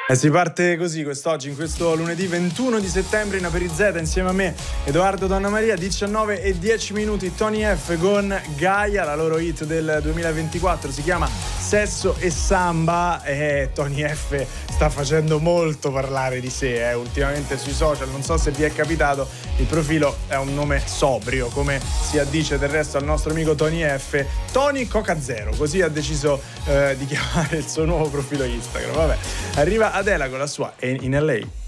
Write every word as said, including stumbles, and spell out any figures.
E si parte così quest'oggi, in questo lunedì ventuno di settembre in Aperizeta, insieme a me Edoardo Donna Maria. Diciannove e dieci minuti, Tony F con Gaia, la loro hit del duemilaventiquattro si chiama Sesso e Samba, e Tony F sta facendo molto parlare di sé eh, ultimamente sui social. Non so se vi è capitato, il profilo è un nome sobrio, come si addice del resto al nostro amico Tony F, Tony Coca Zero, così ha deciso eh, di chiamare il suo nuovo profilo Instagram. Vabbè, arriva Adela con la sua In L A.